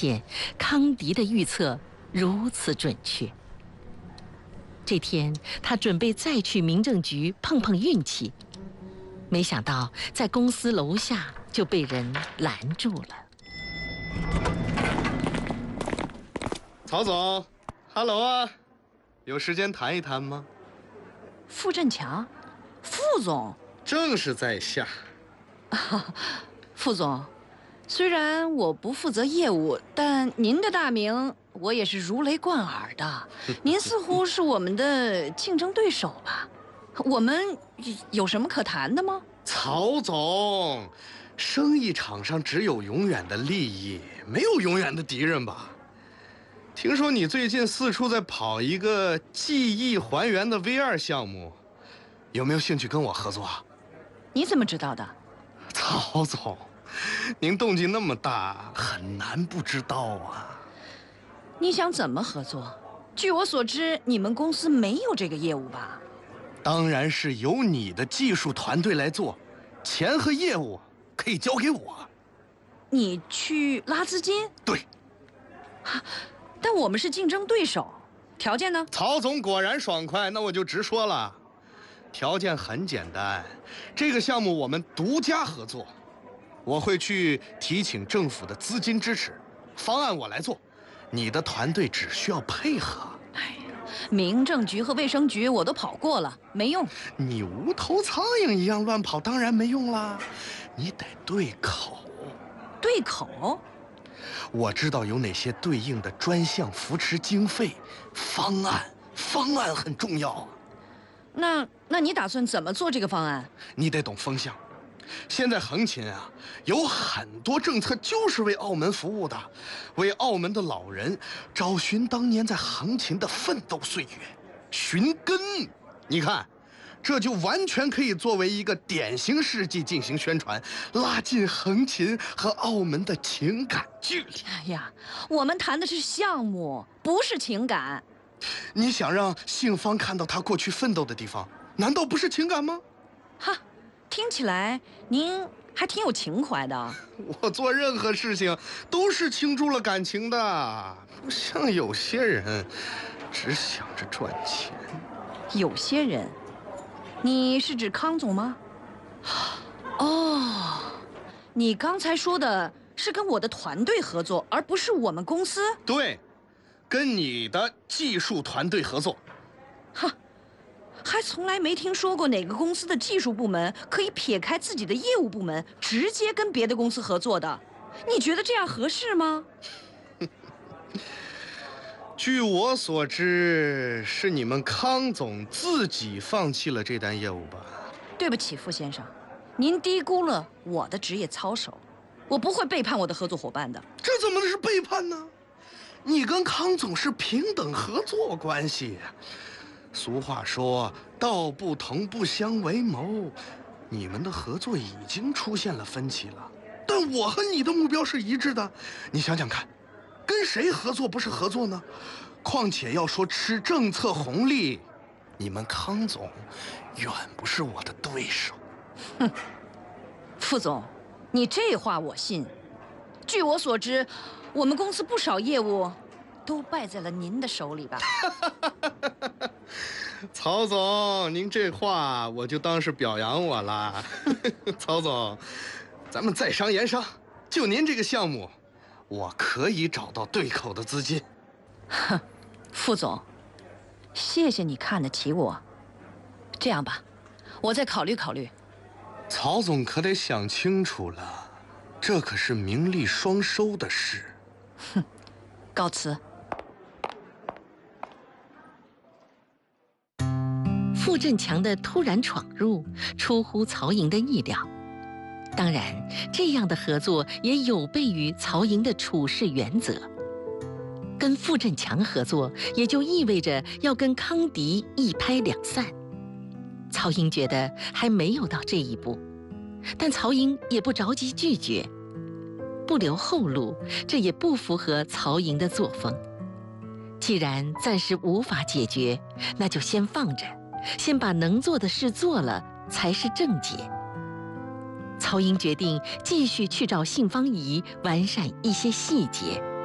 现康迪的预测如此准确。这天，他准备再去民政局碰碰运气，没想到在公司楼下就被人拦住了。 曹总 ，Hello 啊，有时间谈一谈吗？ 傅振强，傅总， 正是在下。 傅总，虽然我不负责业务，但您的大名我也是如雷贯耳的。您似乎是我们的竞争对手吧？我们有什么可谈的吗？ 曹总，生意场上只有永远的利益，没有永远的敌人吧？听说你最近四处在跑一个记忆还原的 VR 项目，有没有兴趣跟我合作？ 你怎么知道的？ 曹总，您动静那么大，很难不知道啊。 你想怎么合作？据我所知，你们公司没有这个业务吧？ 当然是由你的技术团队来做，钱和业务可以交给我。 你去拉资金？ 对。 但我们是竞争对手，条件呢？ 曹总果然爽快，那我就直说了。条件很简单，这个项目我们独家合作，我会去提请政府的资金支持，方案我来做，你的团队只需要配合。 哎呀，民政局和卫生局我都跑过了，没用。 你无头苍蝇一样乱跑，当然没用啦，你得对口。 对口？ 我知道有哪些对应的专项扶持经费，方案很重要啊。 那你打算怎么做这个方案？ 你得懂风向。现在横琴啊，有很多政策就是为澳门服务的，为澳门的老人找寻当年在横琴的奋斗岁月，寻根。你看，这就完全可以作为一个典型事迹进行宣传，拉近横琴和澳门的情感距离。 哎呀，我们谈的是项目，不是情感。 你想让杏芳看到她过去奋斗的地方，难道不是情感吗？ 哈，听起来您还挺有情怀的。 我做任何事情都是倾注了感情的，不像有些人只想着赚钱。 有些人？你是指康总吗？哦，你刚才说的是跟我的团队合作，而不是我们公司？ 对，跟你的技术团队合作。 哈，还从来没听说过哪个公司的技术部门可以撇开自己的业务部门，直接跟别的公司合作的。你觉得这样合适吗？ 据我所知，是你们康总自己放弃了这单业务吧？ 对不起，傅先生，您低估了我的职业操守，我不会背叛我的合作伙伴的。 这怎么是背叛呢？你跟康总是平等合作关系。俗话说，道不同不相为谋。你们的合作已经出现了分歧了，但我和你的目标是一致的。你想想看，跟谁合作不是合作呢？况且要说吃政策红利，你们康总远不是我的对手。 哼，傅总，你这话我信。据我所知，我们公司不少业务都败在了您的手里吧？ 曹总，您这话我就当是表扬我了。曹总，咱们在商言商，就您这个项目，我可以找到对口的资金。 哼，傅总，谢谢你看得起我。这样吧，我再考虑考虑。 曹总可得想清楚了，这可是名利双收的事。 哼，告辞。 傅振强的突然闯入出乎曹莹的意料，当然，这样的合作也有悖于曹莹的处事原则。跟傅振强合作，也就意味着要跟康迪一拍两散。曹莹觉得还没有到这一步，但曹莹也不着急拒绝，不留后路，这也不符合曹莹的作风。既然暂时无法解决，那就先放着。先把能做的事做了才是正解。曹莹决定继续去找杏芳姨完善一些细节。